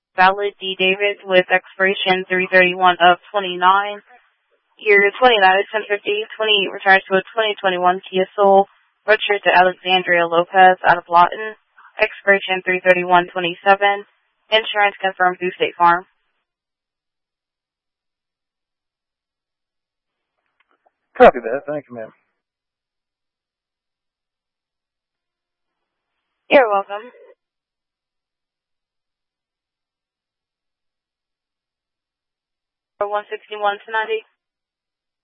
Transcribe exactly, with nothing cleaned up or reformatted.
Valid D. David with expiration three thirty-one of twenty-nine. Year twenty-nine is ten fifty. twenty-eight returns to a twenty twenty-one Kia Soul. Registered to Alexandria Lopez out of Lawton. Expiration three thirty-one twenty-seven. Insurance confirmed through State Farm. Copy that. Thank you, ma'am. You're welcome. one sixty-one to ninety.